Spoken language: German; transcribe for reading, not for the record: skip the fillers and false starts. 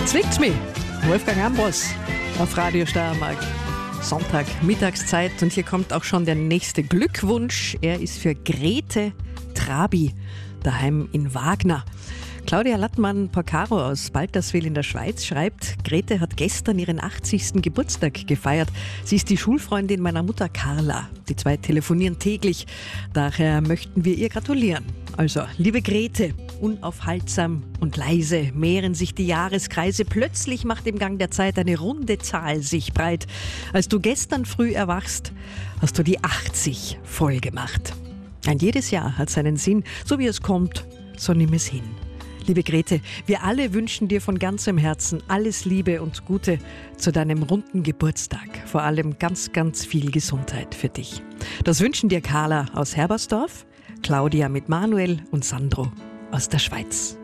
Zwingt's mich, Wolfgang Ambros auf Radio Steiermark. Sonntag, Mittagszeit und hier kommt auch schon der nächste Glückwunsch. Er ist für Grete Trabi, daheim in Wagner. Claudia Lattmann-Porcaro aus Balterswil in der Schweiz schreibt, Grete hat gestern ihren 80. Geburtstag gefeiert. Sie ist die Schulfreundin meiner Mutter Carla. Die zwei telefonieren täglich. Daher möchten wir ihr gratulieren. Also, liebe Grete, unaufhaltsam und leise mehren sich die Jahreskreise. Plötzlich macht im Gang der Zeit eine runde Zahl sich breit. Als du gestern früh erwachst, hast du die 80 voll gemacht. Ein jedes Jahr hat seinen Sinn. So wie es kommt, so nimm es hin. Liebe Grete, wir alle wünschen dir von ganzem Herzen alles Liebe und Gute zu deinem runden Geburtstag. Vor allem ganz, ganz viel Gesundheit für dich. Das wünschen dir Carla aus Herbersdorf, Claudia mit Manuel und Sandro aus der Schweiz.